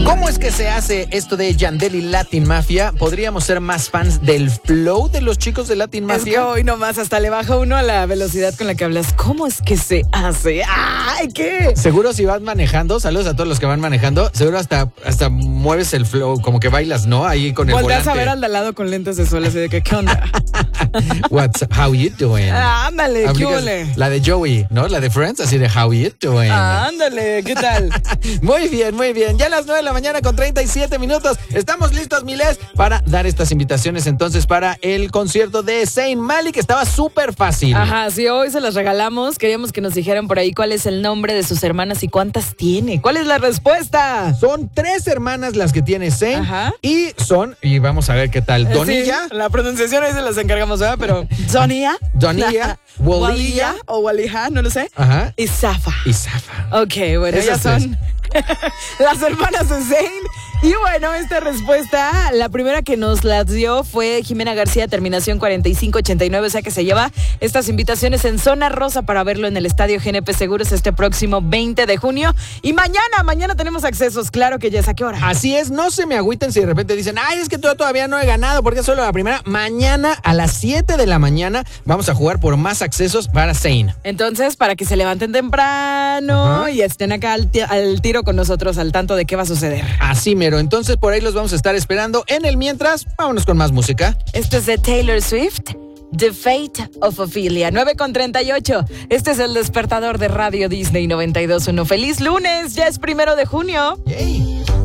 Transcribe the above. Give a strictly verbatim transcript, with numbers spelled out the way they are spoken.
¿Cómo es que se hace esto de Yandel y Latin Mafia? ¿Podríamos ser más fans del flow de los chicos de Latin Mafia? Es que hoy nomás hasta le baja uno a la velocidad con la que hablas. ¿Cómo es que se hace? ¡Ay, qué! Seguro si vas manejando, saludos a todos los que van manejando, seguro hasta, hasta mueves el flow, como que bailas, ¿no? Ahí con el Volteas volante. a ver al de al lado con lentes de sol, así de que, ¿qué onda? What's, how you doing? Ah, ándale, ¿qué Aplicas ole? la de Joey, ¿no? La de Friends, así de how you doing. Ah, ándale, ¿qué tal? Muy bien, muy bien. Ya a las nueve de la mañana con treinta y siete minutos. Estamos listos, Miles, para dar estas invitaciones entonces para el concierto de Zayn Malik. Estaba súper fácil. Ajá, sí, hoy se las regalamos. Queríamos que nos dijeran por ahí cuál es el nombre de sus hermanas y cuántas tiene. ¿Cuál es la respuesta? Son tres hermanas las que tiene Zayn. Ajá. Y son, y vamos a ver qué tal, Donilla. Sí, la pronunciación ahí se las encargamos, ¿verdad? Pero Sonia, Donilla, Waliyah, o Waliyah, no lo sé. Ajá. Y Safa. Y Safa. Ok, bueno, Esas ellas son las hermanas de Zayn. Y bueno, esta respuesta, la primera que nos la dio fue Jimena García, terminación cuarenta y cinco ochenta y nueve, o sea que se lleva estas invitaciones en Zona Rosa para verlo en el Estadio G N P Seguros este próximo veinte de junio. Y mañana, mañana tenemos accesos, claro que ya es. ¿A qué hora? Así es, no se me agüiten si de repente dicen, ay, es que yo todavía no he ganado porque es solo la primera. Mañana a las siete de la mañana vamos a jugar por más accesos para Zayn. Entonces, para que se levanten temprano Ajá. y estén acá al, ti- al tiro con nosotros, al tanto de qué va a suceder. Así mero, entonces por ahí los vamos a estar esperando. En el mientras, vámonos con más música. Esto es de Taylor Swift, The Fate of Ophelia, nueve con treinta y ocho. Este es el despertador de Radio Disney noventa y dos punto uno. ¡Feliz lunes! Ya es primero de junio. Yay.